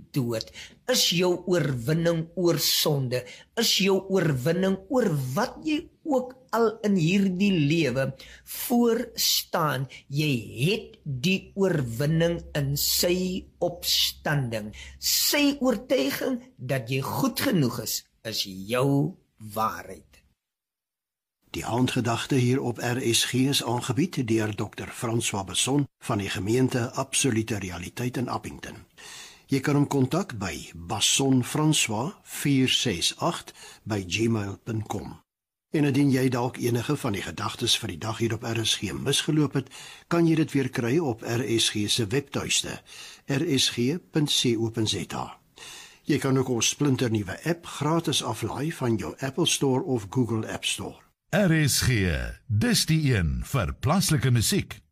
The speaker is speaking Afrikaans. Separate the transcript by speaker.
Speaker 1: dood, is jou oorwinning oor sonde, is jou oorwinning oor wat jy ook al in hierdie lewe voorstaan. Jy het die oorwinning in sy opstanding. Sy oortuiging dat jy goed genoeg is jou waarheid.
Speaker 2: Die aandgedagte hier op RSG is aangebied deur Dr. François Besson van die gemeente Absolute Realiteit in Appington. Jy kan hom kontak by bassonfrancois468@gmail.com. En indien jy dalk enige van die gedagtes vir die dag hier op RSG misgeloop het, kan jy dit weer kry op RSG se webtuiste, rsg.co.za. Jy kan ook ons splinternuwe app gratis aflaai van jou Apple Store of Google App Store.
Speaker 3: RSG, dis die een vir plaaslike musiek.